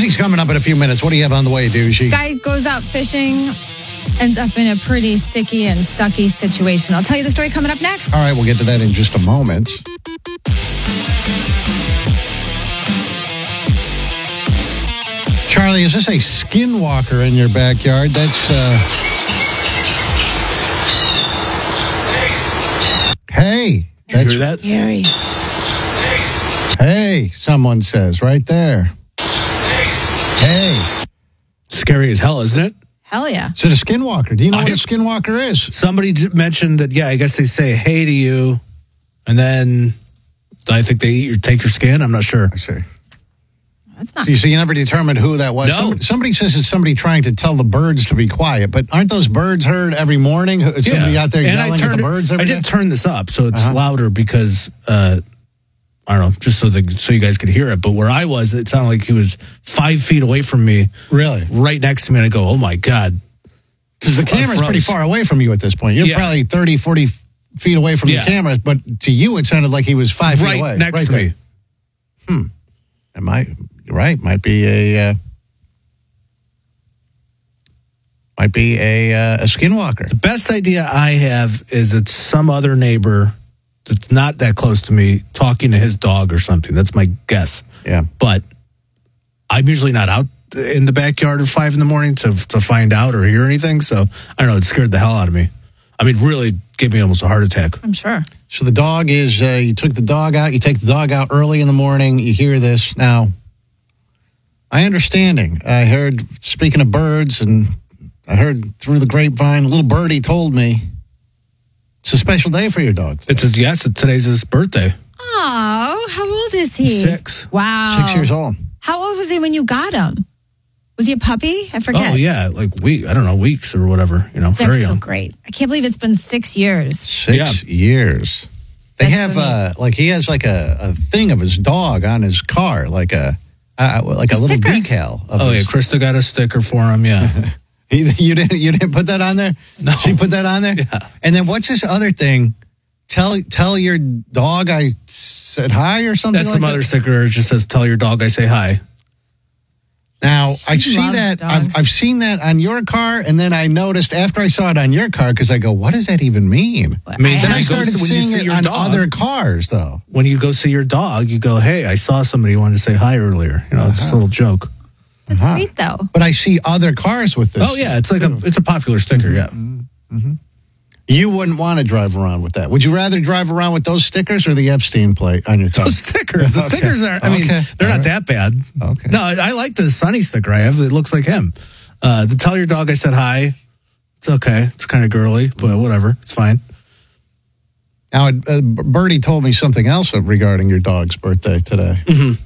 Traffic's coming up in a few minutes. What do you have on the way, Douchey? Guy goes out fishing, ends up in a pretty sticky and sucky situation. I'll tell you the story coming up next. All right, we'll get to that in just a moment. Charlie, is this a skinwalker in your backyard? That's, Hey. Did you hear that? Scary. Hey, someone says right there. Hey. Scary as hell, isn't it? Hell yeah. Is it a skinwalker? Do you know what a skinwalker is? Somebody mentioned that, I guess they say hey to you, and then I think they take your skin. I'm not sure. I see. That's not. So you never determined who that was? No. Somebody says it's somebody trying to tell the birds to be quiet, but aren't those birds heard every morning? Somebody out there yelling at the birds every day? I did turn this up, so it's louder because, I don't know, just so you guys could hear it. But where I was, it sounded like he was 5 feet away from me. Really? Right next to me, and I go, oh my God. Because the camera's pretty far away from you at this point. You're probably 30, 40 feet away from the camera, but to you, it sounded like he was 5 feet away. Right next to me. You're right. Might be a skinwalker. The best idea I have is it's some other neighbor that's not that close to me talking to his dog or something. That's my guess. Yeah. But I'm usually not out in the backyard at 5 a.m. to find out or hear anything. So I don't know. It scared the hell out of me. I mean, really gave me almost a heart attack. I'm sure. So the dog is, you took the dog out. You take the dog out early in the morning. You hear this. Now, I understanding. I heard, speaking of birds, and I heard through the grapevine, a little birdie told me it's a special day for your dog. Today's his birthday. Oh, how old is he? 6. Wow. 6 years old. How old was he when you got him? Was he a puppy? I forget. Oh, yeah, like weeks or whatever, very That's young. so great. I can't believe it's been 6 years. 6 years. They That's have, he has like a thing of his dog on his car, like a little sticker. decal. Krista got a sticker for him, yeah. You didn't put that on there? No. She put that on there? Yeah. And then what's this other thing? Tell your dog I said hi or something. That's like some other sticker. It just says, tell your dog I say hi. Now, I She see loves that. dogs. I've seen that on your car, and then I noticed after I saw it on your car, because I go, what does that even mean? I mean, Then I when you started see seeing it your on dog, other cars, though. when you go see your dog, you go, hey, I saw somebody who wanted to say hi earlier. It's just a little joke. That's sweet, though. But I see other cars with this. Oh, yeah, it's like it's a popular sticker, yeah. You wouldn't want to drive around with that. Would you rather drive around with those stickers or the Epstein plate on your car? Those stickers. The stickers are, they're not that bad. Okay. No, I like the Sunny sticker I have. It looks like him. To tell your dog I said hi, it's okay. It's kind of girly, but whatever. It's fine. Now, Bertie told me something else regarding your dog's birthday today. Mm-hmm.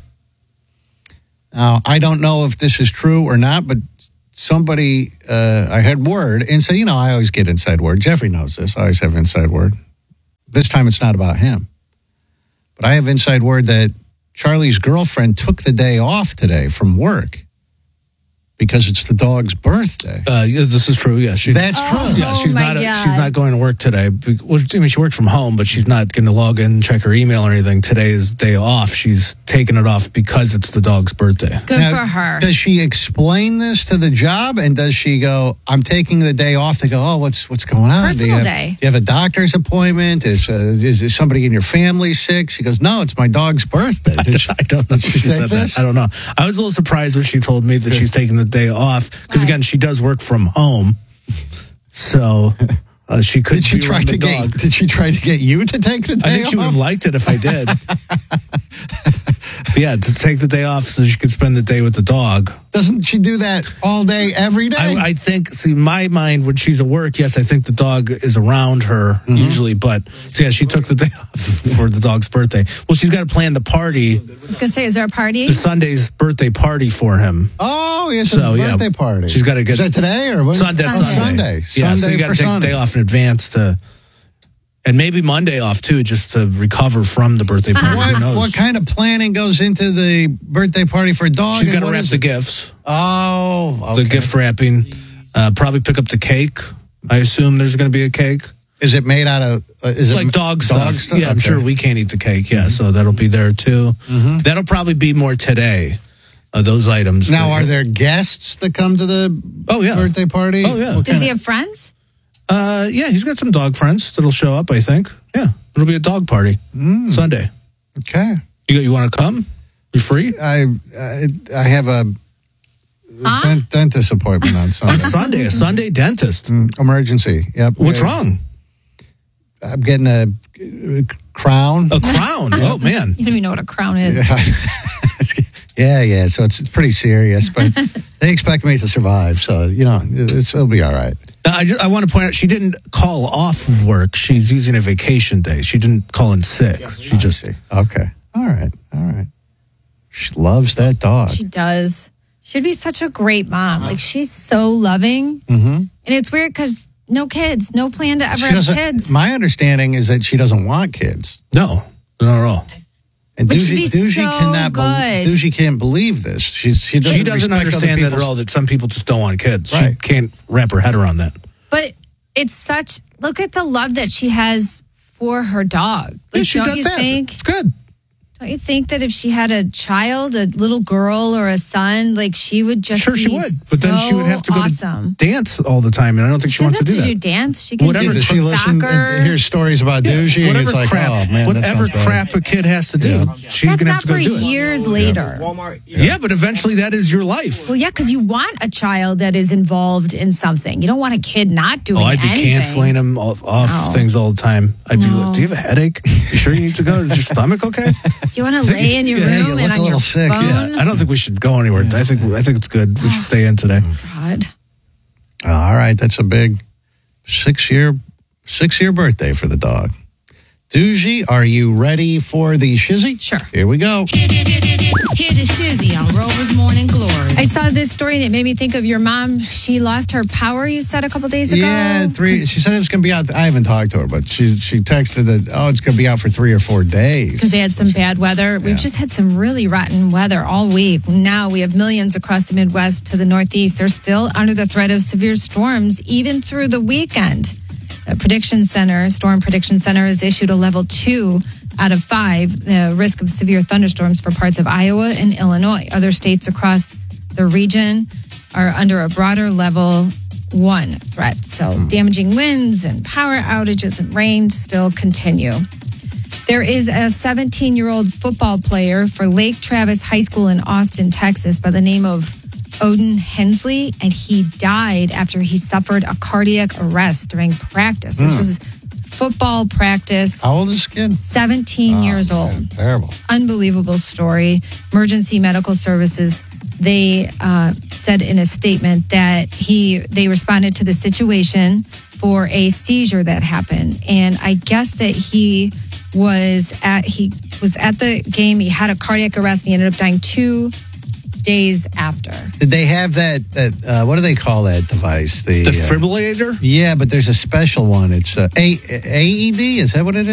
Now, I don't know if this is true or not, but somebody, I had word and said, I always get inside word. Jeffrey knows this. I always have inside word. This time it's not about him. But I have inside word that Charlie's girlfriend took the day off today from work because it's the dog's birthday. This is true. Yeah, That's true. Yeah, she's my not. God. She's not going to work today. Well, she worked from home, but she's not going to log in, check her email or anything. Today is day off. She's taking it off because it's the dog's birthday. Good Now, for her. Does she explain this to the job, and does she go, I'm taking the day off? They go, oh, what's going on? Personal day. Do you have a doctor's appointment? Is somebody in your family sick? She goes, no, it's my dog's birthday. I don't know if she said that. I don't know. I was a little surprised when she told me that she's taking the day off because, again, she does work from home. So she could be around the dog. Did she try to get you to take the day I think she would have liked it if I did. But yeah, to take the day off so she could spend the day with the dog. Doesn't she do that all day, every day? I think, my mind, when she's at work, yes, I think the dog is around her usually. But, yeah, she took the day off for the dog's birthday. Well, she's got to plan the party. I was going to say, is there a party? The Sunday's birthday party for him. Oh, it's a birthday party. She's got to get. Is that today or what? Sunday. Sunday. Yeah, so you got to take the day off in advance to. And maybe Monday off, too, just to recover from the birthday party. Who knows? What kind of planning goes into the birthday party for a dog? She's got to wrap the gifts. Oh, okay. The gift wrapping. Probably pick up the cake. I assume there's going to be a cake. Is it made out of... like dog stuff? Yeah, I'm sure we can't eat the cake. Yeah, so that'll be there, too. That'll probably be more today. those items. Now, are there guests that come to the birthday party? Oh, yeah. Does he have friends? Yeah, he's got some dog friends that'll show up, I think. Yeah, it'll be a dog party Sunday. Okay. You want to come? You free? I have a dentist appointment on Sunday. On Sunday, a Sunday dentist. Emergency. Yep. What's wrong? I'm getting a crown. A crown? Oh, man. You don't even know what a crown is. Yeah. So it's pretty serious, but they expect me to survive. So, it'll be all right. I want to point out, she didn't call off of work. She's using a vacation day. She didn't call in sick. She just... Okay. All right. She loves that dog. She does. She'd be such a great mom. Like, she's so loving. Mm-hmm. And it's weird because no kids, no plan to ever have kids. My understanding is that she doesn't want kids. No, not at all. And Which Doogie, would be Doogie can't believe this. She doesn't understand that at all, that some people just don't want kids. Right. She can't wrap her head around that. But it's look at the love that she has for her dog. Like, she does that. It's good. Don't you think that if she had a child, a little girl or a son, like she would just Sure, she would. But then she would have to go to dance all the time, and I don't think she wants to do that. She doesn't have to do dance. She can do she soccer. Hear stories about Doogie, and it's like, oh, man, whatever crap a kid has to do, she's going to have to go do it. That's not for years later. Yeah, but eventually that is your life. Well, yeah, because you want a child that is involved in something. You don't want a kid not doing anything. I'd be canceling him off things all the time. I'd be like, do you have a headache? You sure you need to go? Is your stomach okay? Do you want to lay in your room and on your phone? Yeah, I don't think we should go anywhere. I think it's good. We should stay in today. God. All right, that's a big 6-year birthday for the dog. Doogie, are you ready for the shizzy? Sure. Here we go. Hear the shizzy on Rover's Morning Glory. I saw this story and it made me think of your mom. She lost her power, you said a couple days ago? Yeah, she said it was going to be out. I haven't talked to her, but she texted that, it's going to be out for 3 or 4 days. Because they had some bad weather. We've just had some really rotten weather all week. Now we have millions across the Midwest to the Northeast. They're still under the threat of severe storms, even through the weekend. The Storm Prediction Center has issued a level 2 out of 5, the risk of severe thunderstorms for parts of Iowa and Illinois. Other states across the region are under a broader level 1 threat. So damaging winds and power outages and rain still continue. There is a 17-year-old football player for Lake Travis High School in Austin, Texas, by the name of Odin Hensley, and he died after he suffered a cardiac arrest during practice. This was football practice. How old is this kid? 17 years old. Man, terrible. Unbelievable story. Emergency medical services, they said in a statement that they responded to the situation for a seizure that happened. And I guess that he was at the game. He had a cardiac arrest and he ended up dying 2 days after. Did they have that what do they call that device? The defibrillator? Yeah, but there's a special one. It's AED. Is that what it is?